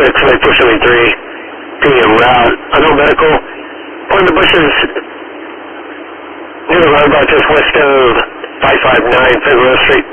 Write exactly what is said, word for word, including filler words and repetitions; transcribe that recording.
six, like four seventy-three, being a route. I know medical. One of the bushes near the roundabout just west of five five nine Federal Street.